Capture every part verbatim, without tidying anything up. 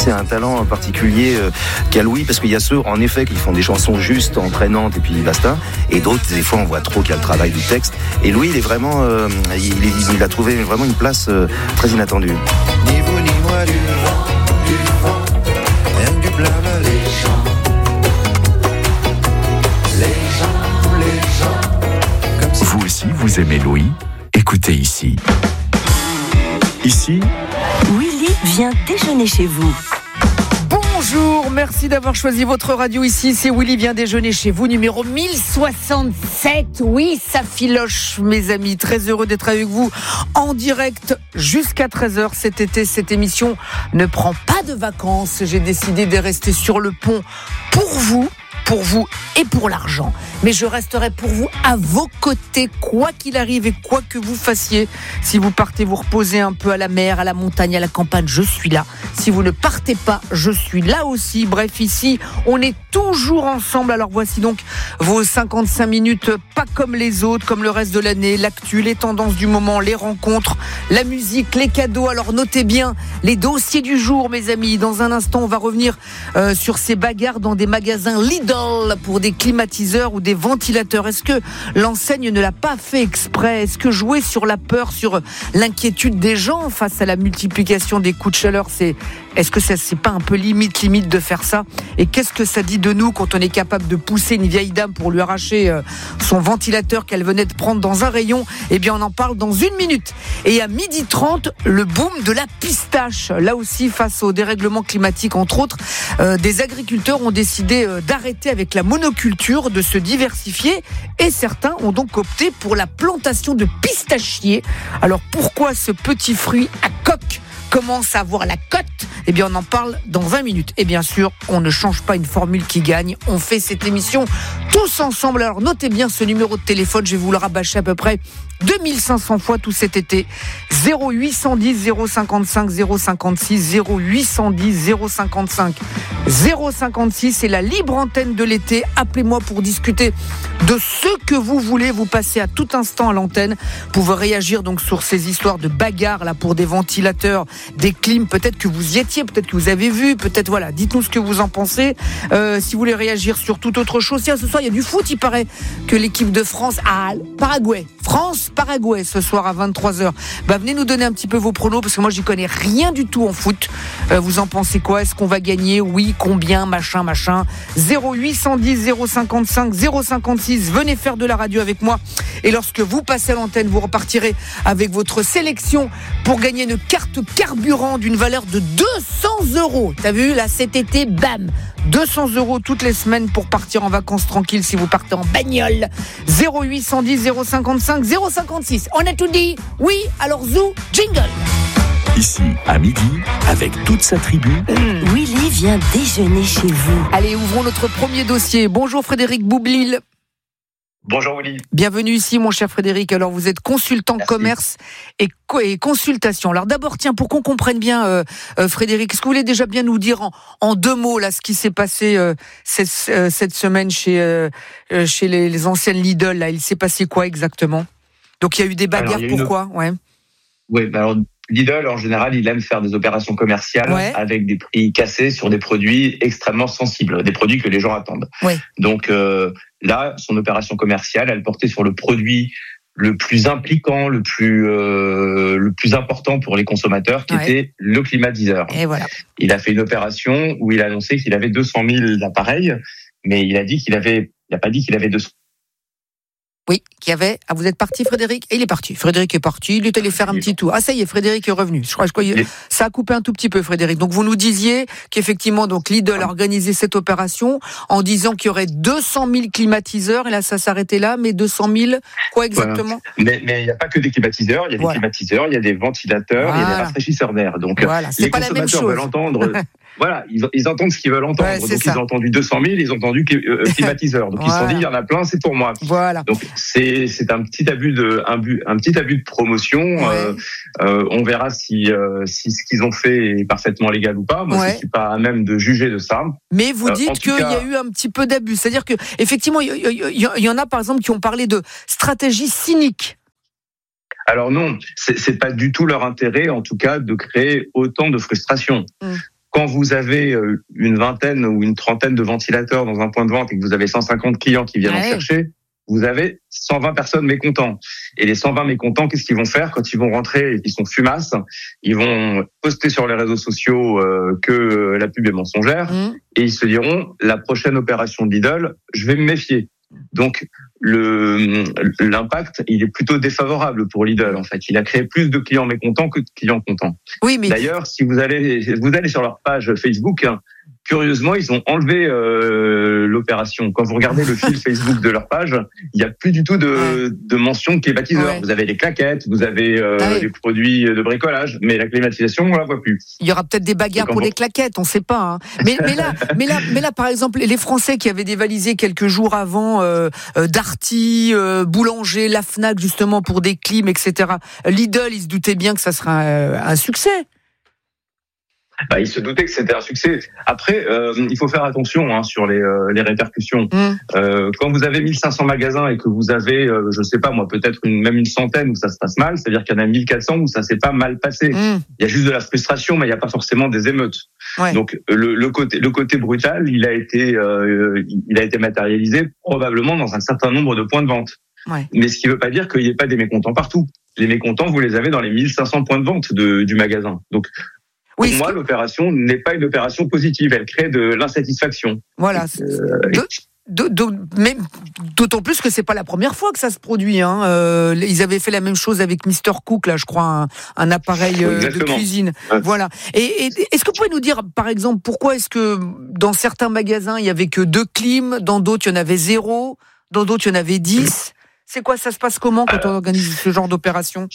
c'est un talent particulier euh, qu'a Louis, parce qu'il y a ceux, en effet, qui font des chansons justes, entraînantes, et puis basta. Et d'autres, des fois, on voit trop qu'il y a le travail du texte. Et Louis, il est vraiment, euh, il, il, il a trouvé vraiment une place euh, très inattendue. Ni vous ni moi, du vent, du vent, rien que du blabla, les gens. Les gens, les gens, comme si... Vous aussi, vous aimez Louis ? Écoutez ici. Ici, Willy vient déjeuner chez vous. Bonjour, merci d'avoir choisi votre radio ici. C'est Willy vient déjeuner chez vous, numéro mille soixante-sept. Oui, ça filoche, mes amis. Très heureux d'être avec vous en direct jusqu'à treize heures cet été. Cette émission ne prend pas de vacances. J'ai décidé de rester sur le pont pour vous. Pour vous et pour l'argent. Mais je resterai pour vous à vos côtés, quoi qu'il arrive et quoi que vous fassiez. Si vous partez vous reposer un peu à la mer, à la montagne, à la campagne, je suis là. Si vous ne partez pas, je suis là aussi. Bref, ici, on est toujours ensemble. Alors voici donc vos cinquante-cinq minutes, pas comme les autres, comme le reste de l'année. L'actu, les tendances du moment, les rencontres, la musique, les cadeaux. Alors notez bien les dossiers du jour, mes amis. Dans un instant, on va revenir euh, sur ces bagarres dans des magasins Lidl pour des climatiseurs ou des ventilateurs. Est-ce que l'enseigne ne l'a pas fait exprès ? Est-ce que jouer sur la peur, sur l'inquiétude des gens face à la multiplication des coups de chaleur, c'est, est-ce que ça, c'est pas un peu limite, limite de faire ça ? Et qu'est-ce que ça dit de nous quand on est capable de pousser une vieille dame pour lui arracher son ventilateur qu'elle venait de prendre dans un rayon ? Eh bien, on en parle dans une minute. Et à midi trente, le boom de la pistache. Là aussi, face au dérèglement climatique, entre autres, euh, des agriculteurs ont décidé euh, d'arrêter avec la monoculture, de se diversifier, et certains ont donc opté pour la plantation de pistachiers. Alors pourquoi ce petit fruit à coque commence à avoir la cote ? Eh bien, on en parle dans vingt minutes. Et bien sûr, on ne change pas une formule qui gagne. On fait cette émission tous ensemble. Alors, notez bien ce numéro de téléphone. Je vais vous le rabâcher à peu près deux mille cinq cents fois tout cet été. zéro huit cent dix zéro cinquante-cinq zéro cinquante-six, zéro huit cent dix zéro cinquante-cinq zéro cinquante-six. C'est la libre antenne de l'été. Appelez-moi pour discuter de ce que vous voulez. Vous passez à tout instant à l'antenne. Vous pouvez réagir donc sur ces histoires de bagarres là pour des ventilateurs, des clims. Peut-être que vous y étiez, peut-être que vous avez vu, peut-être voilà. Dites-nous ce que vous en pensez. Euh, si vous voulez réagir sur toute autre chose. Tiens, ce soir il y a du foot. Il paraît que l'équipe de France a Paraguay. France Paraguay ce soir à vingt-trois heures. Bah, venez nous donner un petit peu vos pronos parce que moi j'y connais rien du tout en foot. Euh, vous en pensez quoi ? Est-ce qu'on va gagner ? Oui, combien ? Machin, machin. zéro huit cent dix zéro cinquante-cinq zéro cinquante-six. Venez faire de la radio avec moi. Et lorsque vous passez à l'antenne, vous repartirez avec votre sélection pour gagner une carte carburant d'une valeur de deux cents euros. T'as vu, là, cet été, bam, deux cents euros toutes les semaines pour partir en vacances tranquille si vous partez en bagnole. zéro huit cent dix zéro cinquante-cinq zéro cinquante-six. On a tout dit ? Oui, alors zou, jingle. ici, à midi, avec toute sa tribu. Mmh. Willy vient déjeuner chez vous. Allez, ouvrons notre premier dossier. Bonjour Frédéric Boublil. Bonjour Willy. Bienvenue ici mon cher Frédéric. Alors vous êtes consultant Merci. Commerce et, co- et consultation. Alors d'abord tiens, pour qu'on comprenne bien euh, euh, Frédéric, est-ce que vous voulez déjà bien nous dire en, en deux mots là ce qui s'est passé euh, cette, euh, cette semaine chez, euh, chez les, les anciennes Lidl là, il s'est passé quoi exactement ? Donc il y a eu des bagarres, alors, pourquoi une... ouais. Oui, bah alors Lidl en général, il aime faire des opérations commerciales ouais. avec des prix cassés sur des produits extrêmement sensibles, des produits que les gens attendent. Ouais. Donc euh, là, son opération commerciale, elle portait sur le produit le plus impliquant, le plus euh, le plus important pour les consommateurs, qui ouais. était le climatiseur. Et voilà. Il a fait une opération où il a annoncé qu'il avait deux cent mille appareils, mais il a dit qu'il avait, il a pas dit qu'il avait deux cents. Oui, qui avait. Ah, vous êtes parti, Frédéric ? Et il est parti. Frédéric est parti. Il est allé faire un petit tour. Ah, ça y est, Frédéric est revenu. Je crois, je crois, il... ça a coupé un tout petit peu, Frédéric. Donc, vous nous disiez qu'effectivement, donc, Lidl a organisé cette opération en disant qu'il y aurait deux cent mille climatiseurs. Et là, ça s'arrêtait là. Mais deux cent mille, quoi exactement ? Voilà. Mais, mais il n'y a pas que des climatiseurs. Il y a des voilà. climatiseurs, il y a des ventilateurs, voilà. il y a des rafraîchisseurs d'air. Donc, voilà. les consommateurs veulent entendre. Voilà, ils, ils entendent ce qu'ils veulent entendre. Ouais, donc, ça. Ils ont entendu deux cent mille, ils ont entendu euh, climatiseur. Donc, voilà. Ils se sont dit, il y en a plein, c'est pour moi. Voilà. Donc, c'est, c'est un petit abus de, un, but, un petit abus de promotion. Ouais. Euh, euh, on verra si, euh, si ce qu'ils ont fait est parfaitement légal ou pas. Moi, ouais. je ne suis pas à même de juger de ça. Mais vous dites euh, qu'il cas... y a eu un petit peu d'abus. C'est-à-dire que, effectivement, il y, y, y en a, par exemple, qui ont parlé de stratégie cynique. Alors non, c'est, c'est pas du tout leur intérêt, en tout cas, de créer autant de frustration. Mmh. quand vous avez une vingtaine ou une trentaine de ventilateurs dans un point de vente et que vous avez cent cinquante clients qui viennent ouais. en chercher, vous avez cent vingt personnes mécontents. Et les cent vingt mécontents, qu'est-ce qu'ils vont faire quand ils vont rentrer et qu'ils sont fumasses? Ils vont poster sur les réseaux sociaux euh, que la pub est mensongère mmh. et ils se diront, la prochaine opération de Lidl, je vais me méfier. Donc, le, l'impact, il est plutôt défavorable pour Lidl, en fait. Il a créé plus de clients mécontents que de clients contents. Oui, mais... D'ailleurs, si vous allez, vous allez sur leur page Facebook, hein, curieusement, ils ont enlevé euh, l'opération. Quand vous regardez le fil Facebook de leur page, il n'y a plus du tout de, ouais. de mention de climatiseur. Ouais. Vous avez les claquettes, vous avez euh, ah oui. les produits de bricolage, mais la climatisation, on la voit plus. Il y aura peut-être des bagarres pour les claquettes, on ne sait pas. Hein. Mais, mais, là, mais, là, mais là, par exemple, les Français qui avaient dévalisé quelques jours avant euh, euh, Darty, euh, Boulanger, la Fnac, justement, pour des clims, et cetera. Lidl, ils se doutaient bien que ça sera un, un succès. Bah, il se doutait que c'était un succès. Après, euh, il faut faire attention hein, sur les, euh, les répercussions. Mmh. Euh, quand vous avez mille cinq cents magasins et que vous avez, euh, je sais pas moi, peut-être une, même une centaine où ça se passe mal, c'est-à-dire qu'il y en a mille quatre cents où ça s'est pas mal passé. Mmh. Il y a juste de la frustration, mais il n'y a pas forcément des émeutes. Ouais. Donc le, le côté, le côté brutal, il a été, euh, il a été matérialisé probablement dans un certain nombre de points de vente. Ouais. Mais ce qui ne veut pas dire qu'il n'y ait pas des mécontents partout. Les mécontents, vous les avez dans les mille cinq cents points de vente de, du magasin. Donc oui, pour moi, que... l'opération n'est pas une opération positive. Elle crée de l'insatisfaction. Voilà. Euh, de, de, de, mais d'autant plus que c'est pas la première fois que ça se produit. Hein. Euh, ils avaient fait la même chose avec Mister Cook, là, je crois, un, un appareil euh, de cuisine. Ouais. Voilà. Et, et est-ce que vous pouvez nous dire, par exemple, pourquoi est-ce que dans certains magasins il y avait que deux clims, dans d'autres il y en avait zéro, dans d'autres il y en avait dix? C'est quoi, ça se passe comment quand Alors... on organise ce genre d'opération?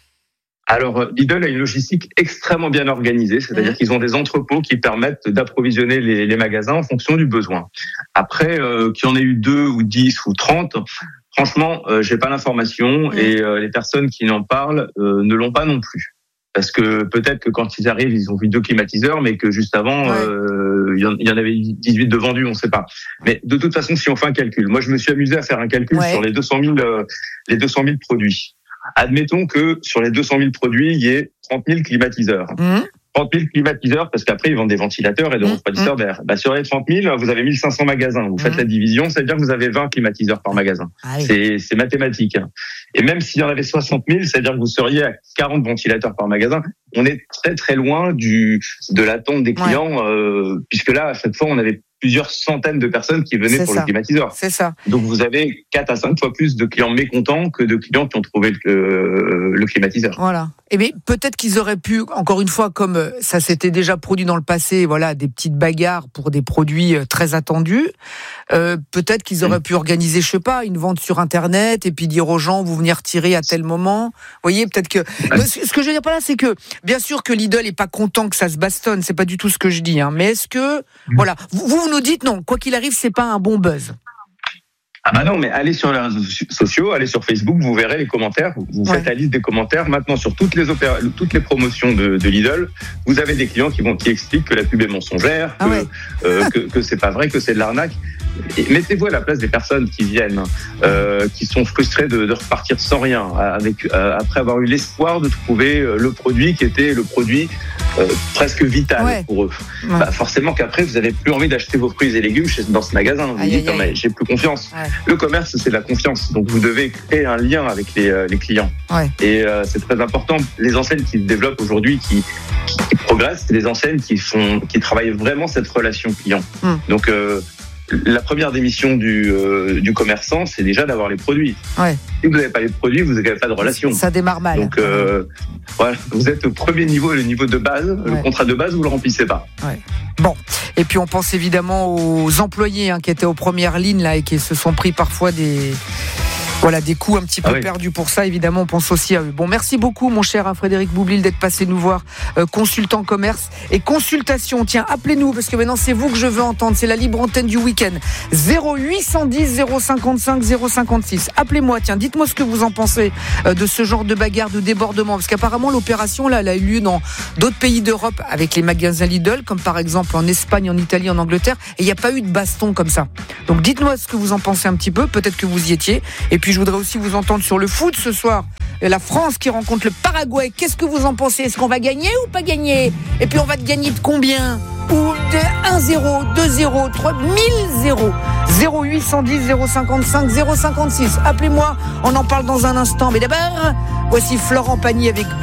Alors, Lidl a une logistique extrêmement bien organisée, c'est-à-dire mmh. qu'ils ont des entrepôts qui permettent d'approvisionner les, les magasins en fonction du besoin. Après, euh, qu'il y en ait eu deux ou dix ou trente, franchement, euh, j'ai pas l'information mmh. et euh, les personnes qui en parlent euh, ne l'ont pas non plus. Parce que peut-être que quand ils arrivent, ils ont vu deux climatiseurs, mais que juste avant, ouais. euh, il y en avait dix-huit de vendus, on ne sait pas. Mais de toute façon, si on fait un calcul, moi je me suis amusé à faire un calcul ouais. sur les deux cent mille, euh, les deux cent mille produits. Admettons que sur les deux cent mille produits, il y ait trente mille climatiseurs. Mmh. trente mille climatiseurs, parce qu'après, ils vendent des ventilateurs et des mmh. refroidisseurs d'air. Bah, sur les trente mille, vous avez mille cinq cents magasins. Vous mmh. faites la division, ça veut dire que vous avez vingt climatiseurs par magasin. Ah oui. C'est, c'est mathématique. Et même s'il y en avait soixante mille, ça veut dire que vous seriez à quarante ventilateurs par magasin. On est très très loin du, de l'attente des clients, ouais. euh, puisque là, à chaque fois, on avait plusieurs centaines de personnes qui venaient c'est pour ça. le climatiseur. C'est ça. Donc vous avez quatre à cinq fois plus de clients mécontents que de clients qui ont trouvé le, euh, le climatiseur. Voilà. Et bien peut-être qu'ils auraient pu, encore une fois, comme ça s'était déjà produit dans le passé, voilà, des petites bagarres pour des produits très attendus. Euh, peut-être qu'ils auraient mmh. pu organiser, je sais pas, une vente sur Internet et puis dire aux gens, vous venez retirer à tel moment. Vous voyez, peut-être que. Ouais. Ce que je veux dire par là, c'est que bien sûr que Lidl est pas content que ça se bastonne. C'est pas du tout ce que je dis. Hein. Mais est-ce que, mmh. voilà, vous, vous nous dites non, quoi qu'il arrive, c'est pas un bon buzz. Ah bah non, mais allez sur les réseaux sociaux, allez sur Facebook, vous verrez les commentaires, vous ouais. faites la liste des commentaires. Maintenant, sur toutes les opéra- toutes les promotions de, de Lidl, vous avez des clients qui vont qui expliquent que la pub est mensongère, que, ah ouais. euh, que, que c'est pas vrai, que c'est de l'arnaque. Et mettez-vous à la place des personnes qui viennent, euh, qui sont frustrées de, de repartir sans rien, avec euh, après avoir eu l'espoir de trouver le produit qui était le produit euh, presque vital ouais. pour eux. Ouais. Bah forcément qu'après vous avez plus envie d'acheter vos fruits et légumes chez, dans ce magasin. Vous aïe, dites aïe, non, mais j'ai plus confiance. Ouais. Le commerce, c'est la confiance, donc vous devez créer un lien avec les, euh, les clients. Ouais. Et euh, c'est très important. Les enseignes qui se développent aujourd'hui, qui, qui, qui progressent, c'est des enseignes qui font, qui travaillent vraiment cette relation client. Hum. Donc euh, la première des missions du, euh, du commerçant, c'est déjà d'avoir les produits. Ouais. Si vous n'avez pas les produits, vous n'avez pas de relation. Ça démarre mal. Donc, euh, voilà, vous êtes au premier niveau, le niveau de base. Ouais. Le contrat de base, vous ne le remplissez pas. Ouais. Bon, et puis on pense évidemment aux employés hein, qui étaient aux premières lignes là, et qui se sont pris parfois des... Voilà, des coups un petit peu ah oui. perdus pour ça, évidemment, on pense aussi à eux. Bon, merci beaucoup, mon cher Frédéric Boublil, d'être passé nous voir, euh, consultant commerce et consultation. Tiens, appelez-nous, parce que maintenant, c'est vous que je veux entendre. C'est la libre antenne du week-end. zéro huit cent dix zéro cinquante-cinq zéro cinquante-six. Appelez-moi, tiens, dites-moi ce que vous en pensez euh, de ce genre de bagarre, de débordement. Parce qu'apparemment, l'opération, là, elle a eu lieu dans d'autres pays d'Europe avec les magasins Lidl, comme par exemple en Espagne, en Italie, en Angleterre. Et il n'y a pas eu de baston comme ça. Donc, dites-moi ce que vous en pensez un petit peu. Peut-être que vous y étiez. Et puis, puis je voudrais aussi vous entendre sur le foot ce soir. La France qui rencontre le Paraguay. Qu'est-ce que vous en pensez? Est-ce qu'on va gagner ou pas gagner? Et puis on va gagner de combien? Ou de un zéro, deux zéro, trois mille zéro. zéro huit cent dix, zéro cinquante-cinq, zéro cinquante-six. Appelez-moi, on en parle dans un instant. Mais d'abord, voici Florent Pagny avec